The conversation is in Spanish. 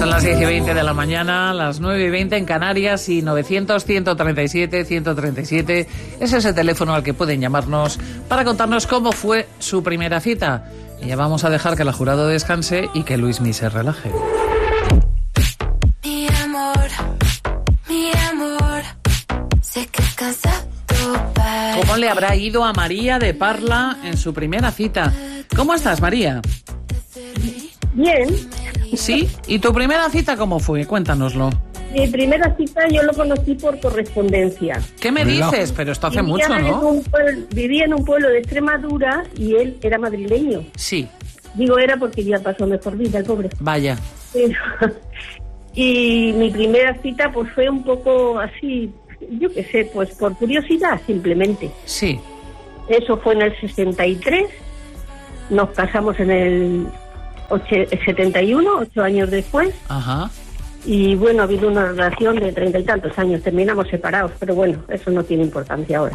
Son las 10:20 de la mañana, las 9:20 en Canarias y 900-137-137. Es ese teléfono al que pueden llamarnos para contarnos cómo fue su primera cita. Y ya vamos a dejar que la jurado descanse y que Luismi se relaje. Mi amor, sé que es cansado. ¿Cómo le habrá ido a María de Parla en su primera cita? ¿Cómo estás, María? Bien. ¿Sí? ¿Y tu primera cita cómo fue? Cuéntanoslo. Mi primera cita yo lo conocí por correspondencia. ¿Qué me dices? Pero esto hace mucho, ¿no? Vivía en un pueblo de Extremadura y él era madrileño. Sí. Digo era porque ya pasó mejor vida, el pobre. Vaya. Y mi primera cita pues fue un poco así, yo qué sé, pues por curiosidad simplemente. Sí. Eso fue en el 63, nos casamos en el 71, 8 años después. Ajá. Y bueno, ha habido una relación de 30 y tantos años, terminamos separados, pero bueno, eso no tiene importancia ahora.